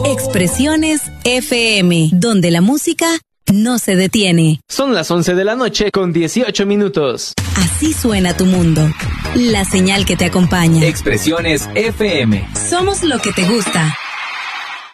Expresiones FM, donde la música no se detiene. Son las 11 de la noche con 18 minutos. Así suena tu mundo. La señal que te acompaña. Expresiones FM. Somos lo que te gusta.